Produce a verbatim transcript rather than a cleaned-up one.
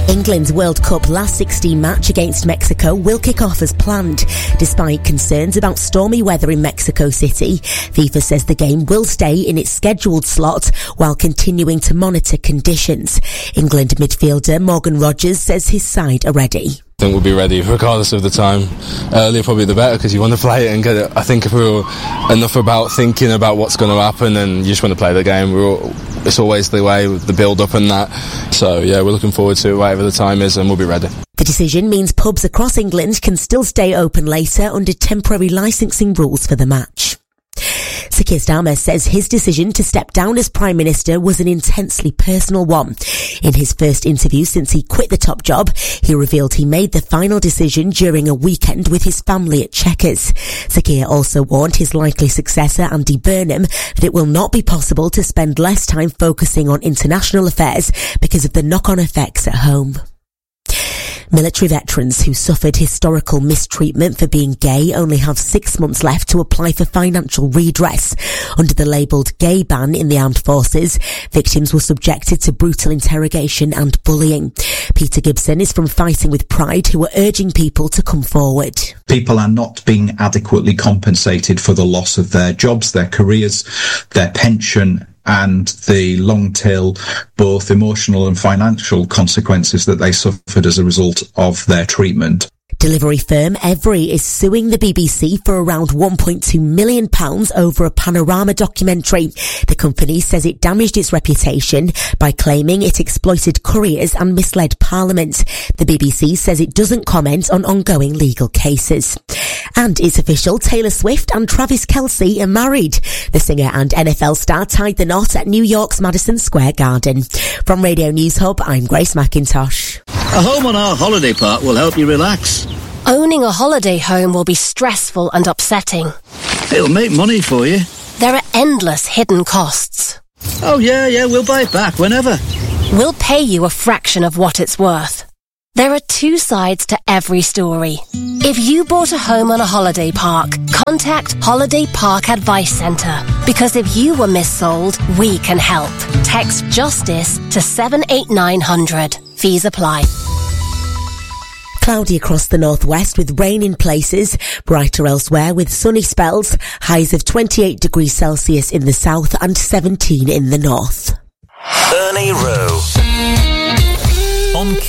England's World Cup last sixteen match against Mexico will kick off as planned. Despite concerns about stormy weather in Mexico City, FIFA says the game will stay in its scheduled slot while continuing to monitor conditions. England midfielder Morgan Rogers says his side are ready. I think we'll be ready regardless of the time. Earlier probably the better because you want to play it and get it. I think if we were enough about thinking about what's going to happen and you just want to play the game, we're all, it's always the way with the build-up and that. So yeah, we're looking forward to it, whatever the time is, and we'll be ready. The decision means pubs across England can still stay open later under temporary licensing rules for the match. Sir Keir Starmer says his decision to step down as Prime Minister was an intensely personal one. In his first interview since he quit the top job, he revealed he made the final decision during a weekend with his family at Chequers. Sir Keir also warned his likely successor, Andy Burnham, that it will not be possible to spend less time focusing on international affairs because of the knock-on effects at home. Military veterans who suffered historical mistreatment for being gay only have six months left to apply for financial redress. Under the labelled gay ban in the armed forces, victims were subjected to brutal interrogation and bullying. Peter Gibson is from Fighting with Pride, who are urging people to come forward. People are not being adequately compensated for the loss of their jobs, their careers, their pension, and the long-tail, both emotional and financial consequences that they suffered as a result of their treatment. Delivery firm Evri is suing the B B C for around one point two million pounds over a Panorama documentary. The company says it damaged its reputation by claiming it exploited couriers and misled Parliament. The B B C says it doesn't comment on ongoing legal cases. And it's official, Taylor Swift and Travis Kelce are married. The singer and N F L star tied the knot at New York's Madison Square Garden. From Radio News Hub, I'm Grace McIntosh. A home on our holiday park will help you relax. Owning a holiday home will be stressful and upsetting. It'll make money for you. There are endless hidden costs. Oh yeah, yeah, we'll buy it back whenever. We'll pay you a fraction of what it's worth. There are two sides to every story. If you bought a home on a holiday park, contact Holiday Park Advice Centre. Because if you were missold, we can help. Text JUSTICE to seven eight nine hundred. Fees apply. Cloudy across the northwest with rain in places, brighter elsewhere with sunny spells, highs of twenty-eight degrees Celsius in the south and seventeen in the north. Ernie Rowe. On